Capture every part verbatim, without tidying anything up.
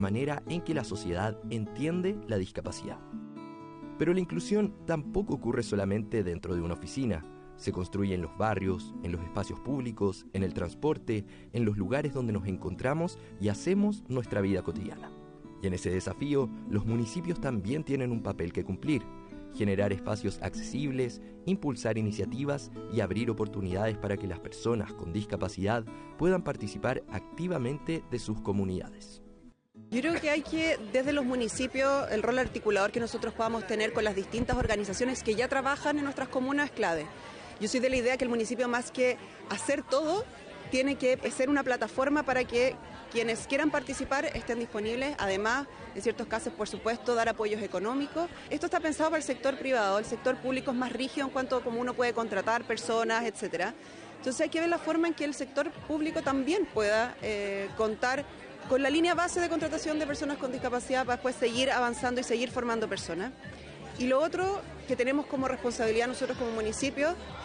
manera en que la sociedad entiende la discapacidad. Pero la inclusión tampoco ocurre solamente dentro de una oficina. Se construye en los barrios, en los espacios públicos, en el transporte, en los lugares donde nos encontramos y hacemos nuestra vida cotidiana. Y en ese desafío, los municipios también tienen un papel que cumplir: generar espacios accesibles, impulsar iniciativas y abrir oportunidades para que las personas con discapacidad puedan participar activamente de sus comunidades. Yo creo que hay que, desde los municipios, el rol articulador que nosotros podamos tener con las distintas organizaciones que ya trabajan en nuestras comunas es clave. Yo soy de la idea que el municipio, más que hacer todo, tiene que ser una plataforma para que quienes quieran participar estén disponibles. Además, en ciertos casos, por supuesto, dar apoyos económicos. Esto está pensado para el sector privado. El sector público es más rígido en cuanto a cómo uno puede contratar personas, etcétera. Entonces hay que ver la forma en que el sector público también pueda eh, contar con la línea base de contratación de personas con discapacidad para después seguir avanzando y seguir formando personas. Y lo otro que tenemos como responsabilidad nosotros como municipio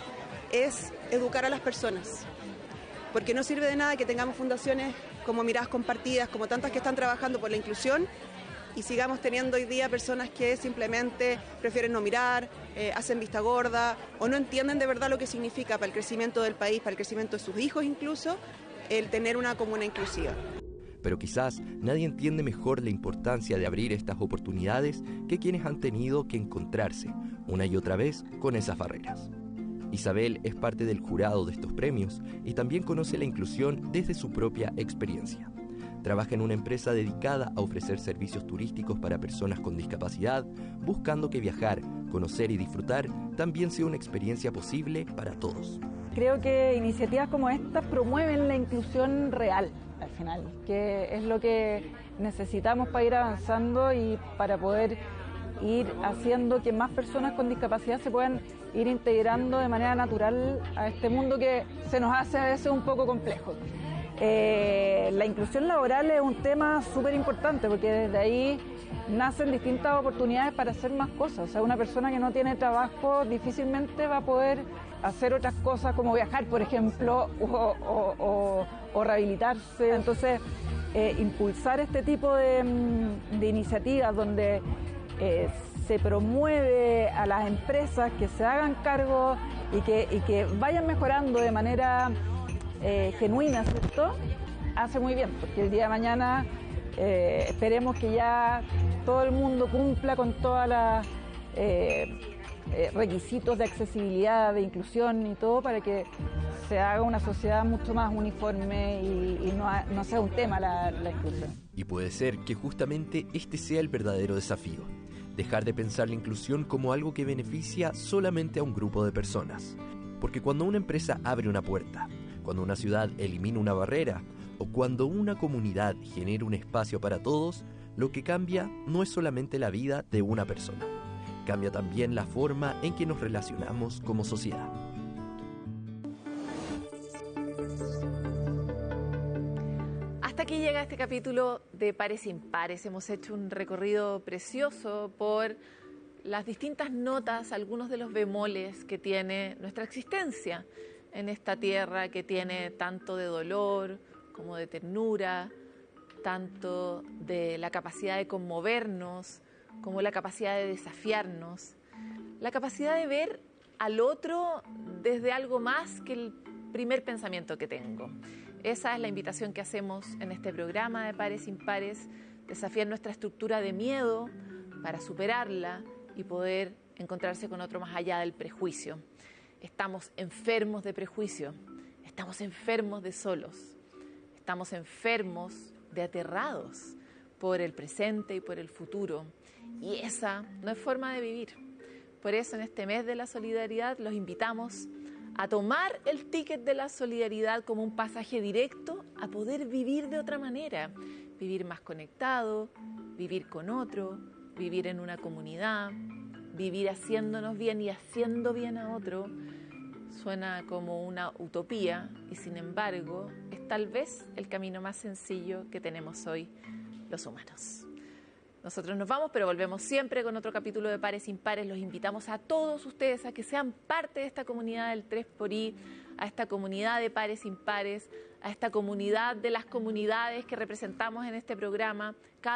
es educar a las personas. Porque no sirve de nada que tengamos fundaciones como Miradas Compartidas, como tantas que están trabajando por la inclusión, y sigamos teniendo hoy día personas que simplemente prefieren no mirar, eh, hacen vista gorda, o no entienden de verdad lo que significa para el crecimiento del país, para el crecimiento de sus hijos incluso, el tener una comuna inclusiva. Pero quizás nadie entiende mejor la importancia de abrir estas oportunidades que quienes han tenido que encontrarse una y otra vez con esas barreras. Isabel es parte del jurado de estos premios y también conoce la inclusión desde su propia experiencia. Trabaja en una empresa dedicada a ofrecer servicios turísticos para personas con discapacidad, buscando que viajar, conocer y disfrutar también sea una experiencia posible para todos. Creo que iniciativas como estas promueven la inclusión real, al final, que es lo que necesitamos para ir avanzando y para poder ir haciendo que más personas con discapacidad se puedan ir integrando de manera natural a este mundo que se nos hace a veces un poco complejo. Eh, la inclusión laboral es un tema súper importante porque desde ahí nacen distintas oportunidades para hacer más cosas. O sea, una persona que no tiene trabajo difícilmente va a poder hacer otras cosas como viajar, por ejemplo, o, o, o, o rehabilitarse. Entonces, eh, impulsar este tipo de, de iniciativas donde eh, se promueve a las empresas que se hagan cargo y que, y que vayan mejorando de manera eh, genuina, ¿cierto? Hace muy bien, porque el día de mañana eh, esperemos que ya todo el mundo cumpla con todos los eh, eh, requisitos de accesibilidad, de inclusión y todo para que se haga una sociedad mucho más uniforme y, y no, no sea un tema la, la inclusión. Y puede ser que justamente este sea el verdadero desafío: dejar de pensar la inclusión como algo que beneficia solamente a un grupo de personas. Porque cuando una empresa abre una puerta, cuando una ciudad elimina una barrera, o cuando una comunidad genera un espacio para todos, lo que cambia no es solamente la vida de una persona, cambia también la forma en que nos relacionamos como sociedad. Hasta aquí llega este capítulo de Pares Impares. Hemos hecho un recorrido precioso por las distintas notas, algunos de los bemoles que tiene nuestra existencia en esta tierra que tiene tanto de dolor como de ternura, tanto de la capacidad de conmovernos como la capacidad de desafiarnos, la capacidad de ver al otro desde algo más que el primer pensamiento que tengo. Esa es la invitación que hacemos en este programa de Pares Impares: desafiar nuestra estructura de miedo para superarla y poder encontrarse con otro más allá del prejuicio. Estamos enfermos de prejuicio, estamos enfermos de solos, estamos enfermos de aterrados por el presente y por el futuro, y esa no es forma de vivir. Por eso en este mes de la solidaridad los invitamos a tomar el ticket de la solidaridad como un pasaje directo a poder vivir de otra manera, vivir más conectado, vivir con otro, vivir en una comunidad, vivir haciéndonos bien y haciendo bien a otro. Suena como una utopía y sin embargo es tal vez el camino más sencillo que tenemos hoy los humanos. Nosotros nos vamos, pero volvemos siempre con otro capítulo de Pares Impares. Los invitamos a todos ustedes a que sean parte de esta comunidad del tres por I, a esta comunidad de pares impares, a esta comunidad de las comunidades que representamos en este programa. Cada